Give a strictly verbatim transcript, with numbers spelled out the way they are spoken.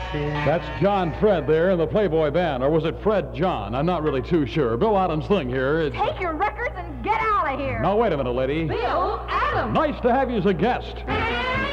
That's John Fred there in the Playboy Band. Or was it Fred John? I'm not really too sure. Bill Adams thing here. It's... Take your records and get out of here. Now, wait a minute, lady. Bill Adams. Nice to have you as a guest.